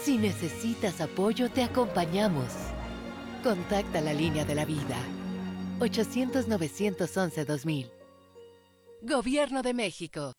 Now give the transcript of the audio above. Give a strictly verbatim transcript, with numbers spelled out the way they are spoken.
Si necesitas apoyo, te acompañamos. Contacta la línea de la vida. ochocientos, novecientos once, dos mil. Gobierno de México.